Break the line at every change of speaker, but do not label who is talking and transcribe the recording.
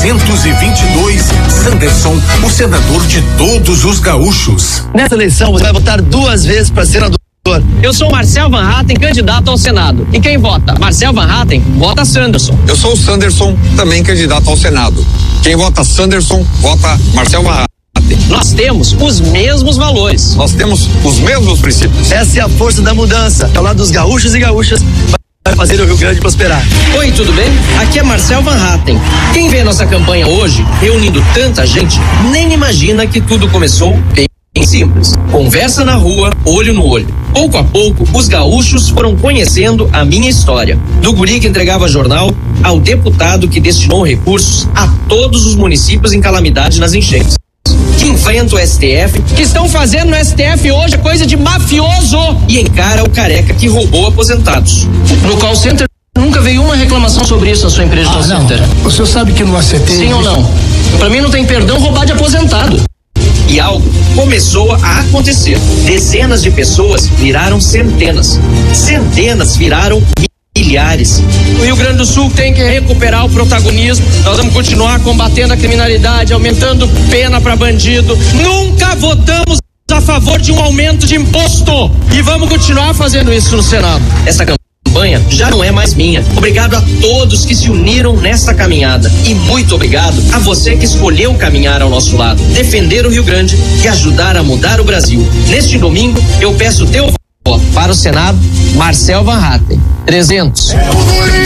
322, Sanderson, o senador de todos os gaúchos.
Nessa eleição você vai votar 2 vezes para senador.
Eu sou Marcel Van Hatten, candidato ao Senado. E quem vota Marcel Van Hatten, vota Sanderson.
Eu sou o Sanderson, também candidato ao Senado. Quem vota Sanderson, vota Marcel Van Hatten.
Nós temos os mesmos valores.
Nós temos os mesmos princípios.
Essa é a força da mudança. Ao lado dos gaúchos e gaúchas, vai fazer o Rio Grande prosperar.
Oi, tudo bem? Aqui é Marcel Van Hatten. Quem vê nossa campanha hoje, reunindo tanta gente, nem imagina que tudo começou bem simples. Conversa na rua, olho no olho. Pouco a pouco, os gaúchos foram conhecendo a minha história. Do guri que entregava jornal ao deputado que destinou recursos a todos os municípios em calamidade nas enchentes. Que enfrenta o STF, que estão fazendo no STF hoje coisa de mafioso, e encara o careca que roubou aposentados. No call center nunca veio uma reclamação sobre isso na sua empresa de call center.
O senhor sabe que no ACT...
Sim ou não? Pra mim não tem perdão roubar de aposentado. E algo começou a acontecer. Dezenas de pessoas viraram centenas. Centenas viraram milhares. O Rio Grande do Sul tem que recuperar o protagonismo. Nós vamos continuar combatendo a criminalidade, aumentando pena para bandido. Nunca votamos a favor de um aumento de imposto. E vamos continuar fazendo isso no Senado. Essa campanha já não é mais minha. Obrigado a todos que se uniram nessa caminhada. E muito obrigado a você que escolheu caminhar ao nosso lado, defender o Rio Grande e ajudar a mudar o Brasil. Neste domingo, eu peço teu voto para o Senado, Marcel Van Hatten. 300.